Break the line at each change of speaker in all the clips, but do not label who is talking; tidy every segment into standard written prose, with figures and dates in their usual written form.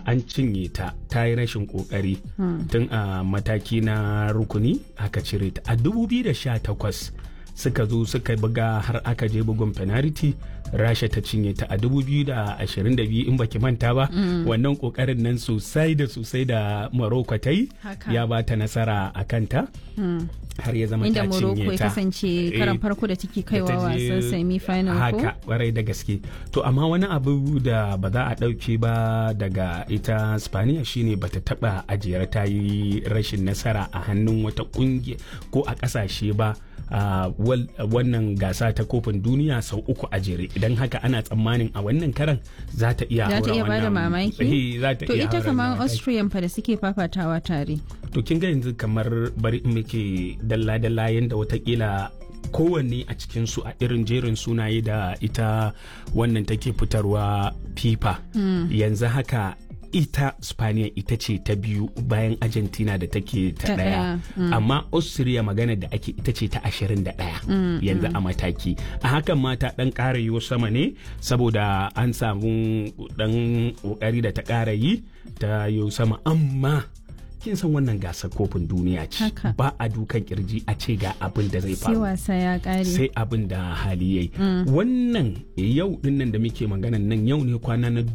an cinye ta yi rashin kokari tun a mataki na rukuni aka cire ta a 2018 suka zo suka buga har aka je bugun penalty rasha ta cinye ta a 2022 in baki manta ba wannan kokarin nan sosai da Morocco ta yi ya ba ta nasara a kanta har ya zama ta cinye ta
inda Morocco ya kasance karan farko da take kaiwa wasan semi final ko
haka warai da gaske to amma wani abu da ba za a dauke ba daga ita Spaniya shine bata taba ajiyar ta yi rashin nasara a hannun wata kungiya ko a kasashe ba wannan gasa ta kofin duniya sau 3 a jere idan haka ana tsammanin a wannan karan za ta iya haura
bada mamaki to ita kamar Austrian fa da suke fafatawa tare
to kin ga yanzu kamar bari muke dalla-dalla yanda watakila kowanne a cikinsu a irin jerin sunaye da ita wannan take fitarwa FIFA yanzu haka ita Spaniya ita ce ta biyu bayan Argentina da take ta daya amma Austria magana da ake ita ce ta 21 yanzu a mataki a hakan ma ta dan ƙara yi sama ne saboda an samu dan kokari da ta ƙara yi ta yi sama amma kin san wannan gasar kofin duniya ce ba a dukan kirji a ce ga abin da zai faru
sai wasa ya kare
sai abin da hali yayi wannan yau dinnan da muke magana nan yau ne kwana na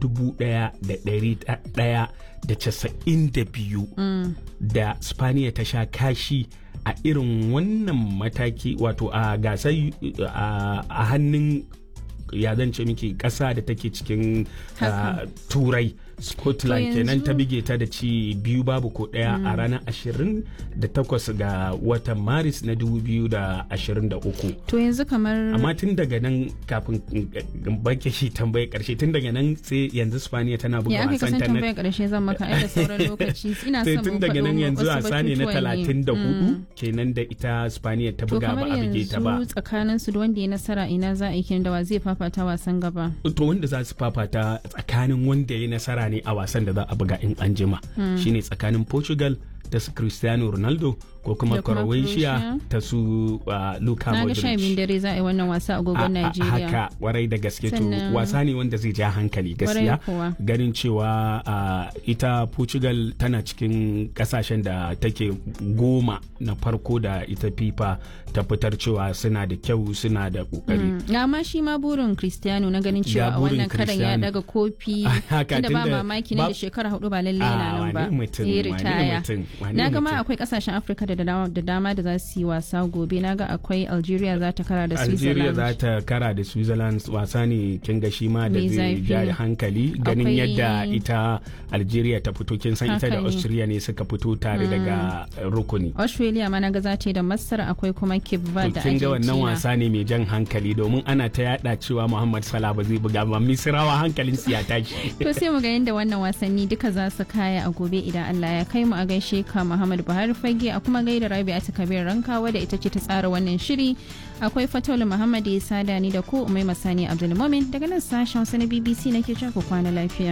1192 da Spaniya ta sha kashi a irin wannan mataki wato a gasar a hannun ya zance miki kasa da take cikin turai Scotland kenan ta bige ta da ci 2-1 a ranar 28 ga watan Maris na 2023
to yanzu kamar
amma tun daga nan kafin bake shi tambaye karshe tun daga nan sai yanzu Spaniya tana buga wasan ta na
tambaye karshe zan maka ai da sauran lokaci ina son
tun daga nan yanzu wasa ne na 34 kenan da ita Spaniya ta buga ba a bige ta ba
tsakanin su da wanda ya nasara ina za a yi kin da wa zai fafata wasan gaba
to wanda za su fafata tsakanin wanda ya nasara ne a wasan da za a buga in an jima shine tsakanin Portugal da su Cristiano Ronaldo ko kuma Croatia ta su Luka Modric.
Na ga 12 dare za a yi wannan wasa a agogon Najeriya.
Haka warai da gaske to wasa ne wanda zai ja hankali gaskiya ganin cewa ita Portugal tana cikin kasashen da take 10 na farko da ita FIFA ta fitar cewa suna da kyau suna da kokari.
Amma shi ma burin Cristiano na ganin cewa a wannan karan ya daga kofi tunda ba mamaki ne da shekara 4 ba lalle yana nan ba. Ya ritaya. Na ga ma akwai kasashen Afirka da dama da za su yi wasa gobe. Na ga akwai Algeria za ta kara da Switzerland.
Algeria za ta kara da Switzerland wasa ne kin ga shi ma da zai jari hankali ganin yadda ita Algeria ta fito kin san ita da Austria ne suka fito tare daga rukuni.
Australia ma na ga za ta yi da Masar akwai kuma Cape Verde da Argentina.
Kin ga wannan wasa ne mai jan hankali domin ana ta yada cewa Muhammad Salah ba zai buga ba Misrawa hankalin su ya tashi.
To sai mu ga yadda wannan wasanni duka za su kaya a gobe idan Allah ya kai mu a gaishe ka Muhammad Buhari Fage a kuma gaida Rabi'atu Kabir Rankawa da ita ce ta tsara wannan shiri akwai Fatul Muhammad Isa Dani da ku Umai Masani Abdul Mumin daga nan sashen Hausa na BBC nake cewa ku kwana lafiya.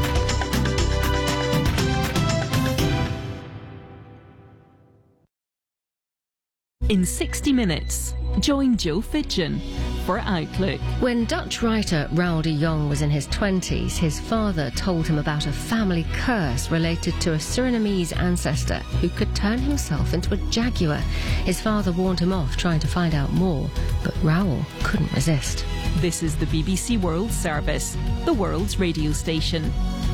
In 60 minutes, join Joe Fidgen for Outlook.
When Dutch writer Raoul de Jong was in his 20s, his father told him about a family curse related to a Surinamese ancestor who could turn himself into a jaguar. His father warned him off trying to find out more, but Raoul couldn't resist.
This is the BBC World Service, the world's radio station.